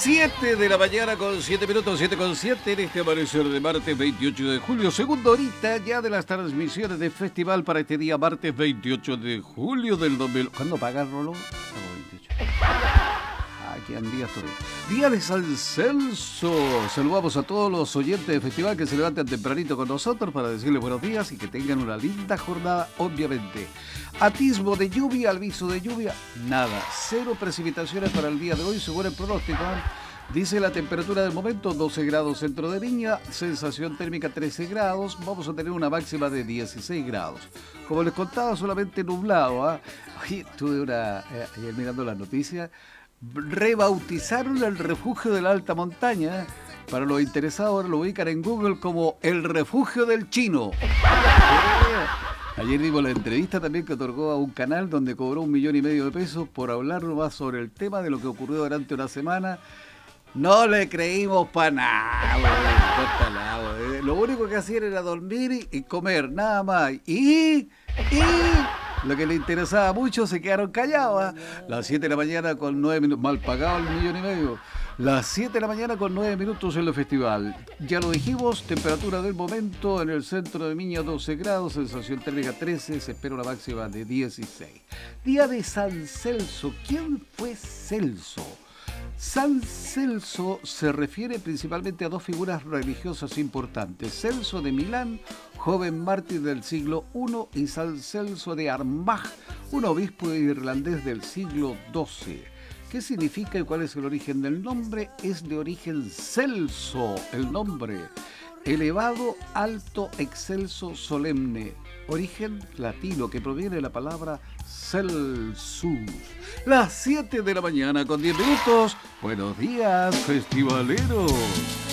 7 de la mañana con 7 minutos, 7 con 7 en este amanecer de martes 28 de julio, segunda horita ya de las transmisiones de festival para este día martes 28 de julio del 2000. ¿Cuándo paga el Rolo? 28. Aquí en día estoy. Día de San Celso. Saludamos a todos los oyentes del festival que se levantan tempranito con nosotros para decirles buenos días y que tengan una linda jornada, obviamente. Atisbo de lluvia, aviso de lluvia, nada. Cero precipitaciones para el día de hoy, según el pronóstico. Dice la temperatura del momento, 12 grados centro de Viña, sensación térmica 13 grados, vamos a tener una máxima de 16 grados. Como les contaba, solamente nublado. Oye, tuve ayer mirando las noticias, rebautizaron el refugio de la alta montaña. Para los interesados lo ubican en Google como el refugio del Chino. Ayer dimos la entrevista también que otorgó a un canal donde cobró 1,5 millones de pesos por hablar más sobre el tema de lo que ocurrió durante una semana. No le creímos para nada, Lo único que hacían era dormir y comer, nada más. Y lo que le interesaba mucho, se quedaron callados. Las 7 de la mañana con 9 minutos, mal pagado el 1,5 millones. Las 7 de la mañana con 9 minutos en el festival. Ya lo dijimos, temperatura del momento en el centro de Viña 12 grados, sensación térmica 13, se espera una máxima de 16. Día de San Celso. ¿Quién fue Celso? San Celso se refiere principalmente a dos figuras religiosas importantes: Celso de Milán, joven mártir del siglo I, y San Celso de Armagh, un obispo irlandés del siglo XII. ¿Qué significa y cuál es el origen del nombre? Es de origen celso, el nombre. Elevado, alto, excelso, solemne. Origen latino que proviene de la palabra Celsus. Las 7 de la mañana con 10 minutos. Buenos días, festivaleros.